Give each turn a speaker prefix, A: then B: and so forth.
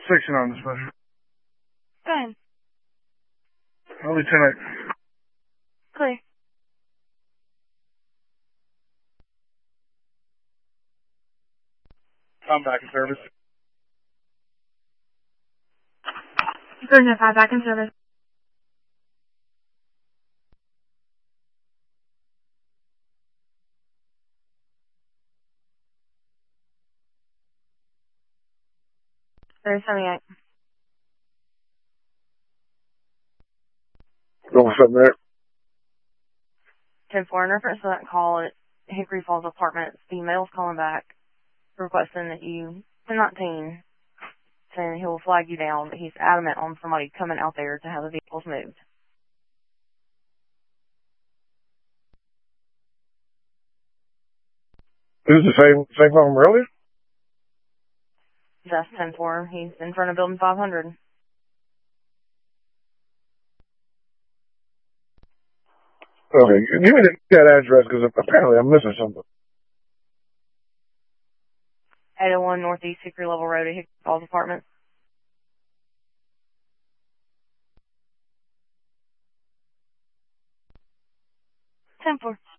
A: section on this measure?
B: Go ahead.
A: Only 10-8.
B: Clear.
A: I'm back in service.
B: 305 back in service. There's 78.
A: Going from there.
B: 10-4 in reference to that call at Hickory Falls Apartments. The male's calling back requesting that you, 1019, saying he will flag you down, but he's adamant on somebody coming out there to have the vehicles moved.
A: This is the same phone from earlier?
B: That's 10-4. He's in front of building 500.
A: Okay, give me that address because apparently I'm missing something.
B: 801 Northeast Hickory Level Road at Hickory Falls Apartments. Ten four.